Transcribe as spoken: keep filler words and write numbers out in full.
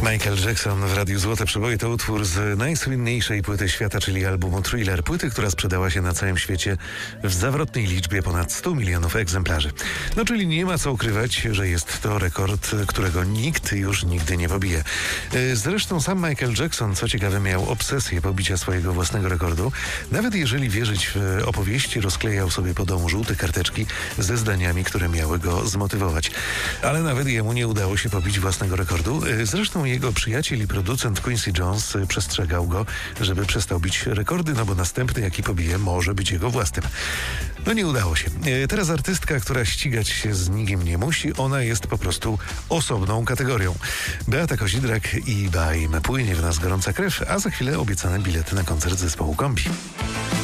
Michael Jackson w Radiu Złote Przeboje to utwór z najsłynniejszej płyty świata, czyli albumu Thriller. Płyty, która sprzedała się na całym świecie w zawrotnej liczbie ponad stu milionów egzemplarzy. No czyli nie ma co ukrywać, że jest to rekord, którego nikt już nigdy nie pobije. Zresztą sam Michael Jackson, co ciekawe, miał obsesję pobicia swojego własnego rekordu. Nawet jeżeli wierzyć w opowieści, rozklejał sobie po domu żółte karteczki ze zdaniami, które miały go zmotywować. Ale nawet jemu nie udało się pobić własnego rekordu. Zresztą jego przyjaciel i producent Quincy Jones przestrzegał go, żeby przestał bić rekordy, no bo następny, jaki pobije, może być jego własnym. No nie udało się. Teraz artystka, która ścigać się z nikim nie musi, ona jest po prostu osobną kategorią. Beata Kozidrak i Baim. Płynie w nas gorąca krew, a za chwilę obiecane bilety na koncert zespołu Kombi.